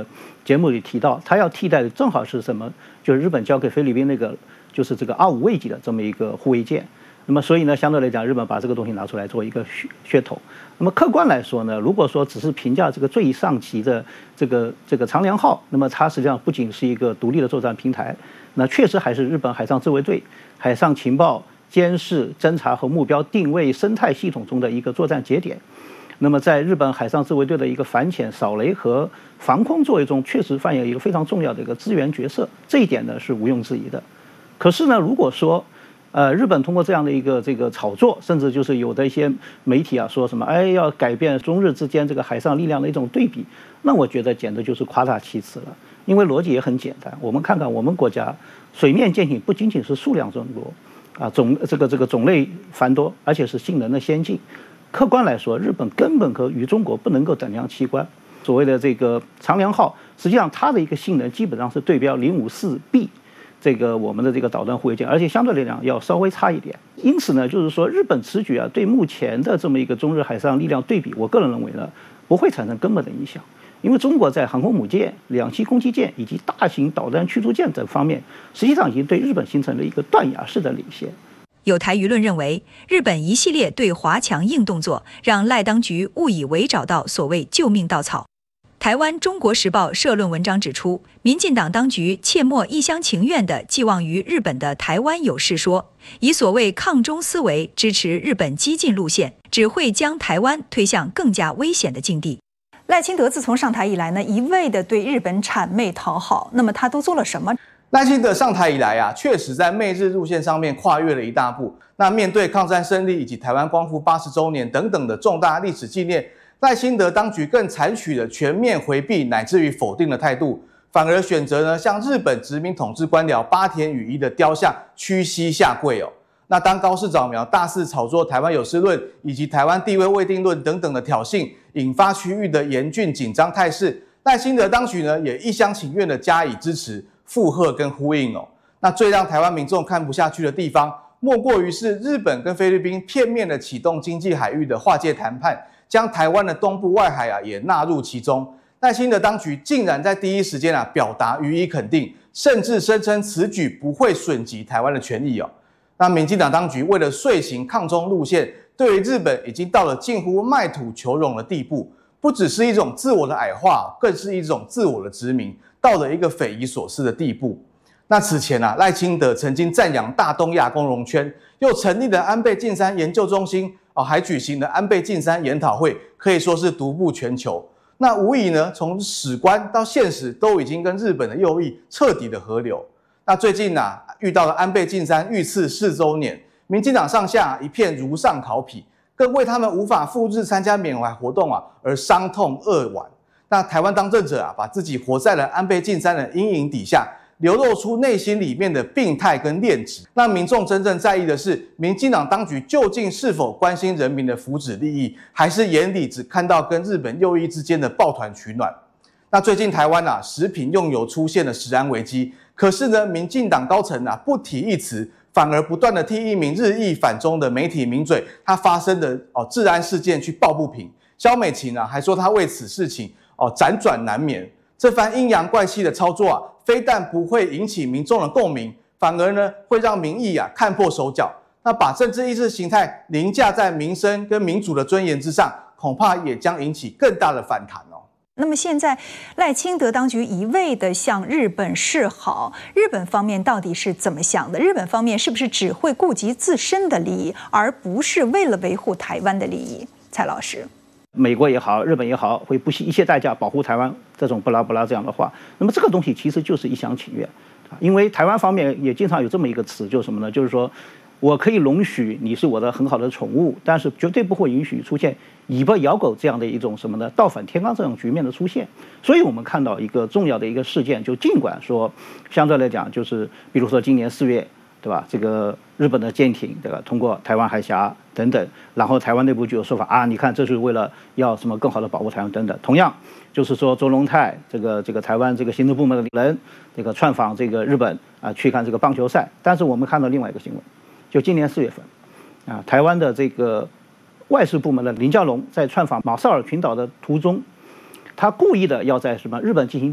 个节目里提到，他要替代的正好是什么？就是日本交给菲律宾那个，就是这个25卫级的这么一个护卫舰。那么所以呢，相对来讲，日本把这个东西拿出来做一个噱头。那么客观来说呢，如果说只是评价这个最上级的这个长良号，那么它实际上不仅是一个独立的作战平台，那确实还是日本海上自卫队海上情报、监视、侦察和目标定位生态系统中的一个作战节点。那么在日本海上自卫队的一个反潜、扫雷和防空作为中，确实扮演一个非常重要的一个支援角色，这一点呢是毋庸置疑的。可是呢，如果说日本通过这样的一个炒作，甚至就是有的一些媒体啊说什么，要改变中日之间这个海上力量的一种对比，那我觉得简直就是夸大其词了。因为逻辑也很简单，我们看看我们国家水面舰艇不仅仅是数量众多啊，种类繁多，而且是性能的先进。客观来说，日本根本与中国不能够等量齐观。所谓的这个长良号，实际上它的一个性能基本上是对标054B。我们的这个导弹护卫舰，而且相对来讲要稍微差一点。因此呢，就是说日本此举啊，对目前的这么一个中日海上力量对比，我个人认为呢，不会产生根本的影响。因为中国在航空母舰、两栖攻击舰以及大型导弹驱逐舰等方面，实际上已经对日本形成了一个断崖式的领先。 有台舆论认为，日本一系列对华强硬动作，让赖当局误以为找到所谓救命稻草。台湾《中国时报》社论文章指出，民进党当局切莫一厢情愿地寄望于日本的台湾有事说，以所谓抗中思维支持日本激进路线，只会将台湾推向更加危险的境地。赖清德自从上台以来呢，一味地对日本谄媚讨好，那么他都做了什么？ 赖清德上台以来啊，确实在媚日路线上面跨越了一大步。那面对抗战胜利以及台湾光复80周年等等的重大历史纪念，赖清德当局更采取了全面回避乃至于否定的态度，反而选择呢向日本殖民统治官僚八田与一的雕像屈膝下跪哦。那当高市早苗大肆炒作台湾有事论以及台湾地位未定论等等的挑衅，引发区域的严峻紧张态势，赖清德当局呢也一厢情愿的加以支持、附和跟呼应哦。那最让台湾民众看不下去的地方，莫过于是日本跟菲律宾片面的启动经济海域的划界谈判，将台湾的东部外海啊也纳入其中。赖清德当局竟然在第一时间啊表达予以肯定，甚至声称此举不会损及台湾的权益哦。那民进党当局为了遂行抗中路线，对于日本已经到了近乎卖土求荣的地步，不只是一种自我的矮化，更是一种自我的殖民，到了一个匪夷所思的地步。那此前啊，赖清德曾经赞扬大东亚共荣圈，又成立了安倍晋三研究中心，还举行了安倍晋三研讨会，可以说是独步全球。那无疑呢，从史观到现实，都已经跟日本的右翼彻底的合流。那最近啊，遇到了安倍晋三遇刺4周年，民进党上下一片如丧考妣，更为他们无法赴日参加缅怀活动啊而伤痛扼腕。那台湾当政者啊，把自己活在了安倍晋三的阴影底下，流露出内心里面的病态跟劣质。那民众真正在意的是，民进党当局究竟是否关心人民的福祉利益，还是眼里只看到跟日本右翼之间的抱团取暖？那最近台湾啊，食品用油出现了食安危机，可是呢，民进党高层啊不提一词，反而不断的替一名日益反中的媒体名嘴他发生的治安事件去抱不平。萧美琴啊还说他为此事情辗转难眠。这番阴阳怪气的操作啊，非但不会引起民众的共鸣，反而呢会让民意啊看破手脚。那把政治意识形态凌驾在民生跟民主的尊严之上，恐怕也将引起更大的反弹哦。 那么现在赖清德当局一味地向日本示好，日本方面到底是怎么想的？日本方面是不是只会顾及自身的利益，而不是为了维护台湾的利益？蔡老师， 美国也好，日本也好，会不惜一切代价保护台湾，这种不拉不拉这样的话，那么这个东西其实就是一厢情愿，因为台湾方面也经常有这么一个词，就是什么呢？就是说我可以容许你是我的很好的宠物，但是绝对不会允许出现尾巴咬狗这样的一种什么呢？倒反天罡这种局面的出现。所以我们看到一个重要的一个事件，就尽管说相对来讲，就是比如说今年4月，对吧？这个日本的舰艇，对吧？通过台湾海峡等等，然后台湾内部就有说法啊，你看这是为了要什么更好的保护台湾等等。同样就是说周龙泰这个台湾这个行政部门的人，这个窜访这个日本啊，去看这个棒球赛。但是我们看到另外一个新闻，就今年4月份，啊，台湾的这个外事部门的林佳龙在窜访马绍尔群岛的途中，他故意的要在什么日本进行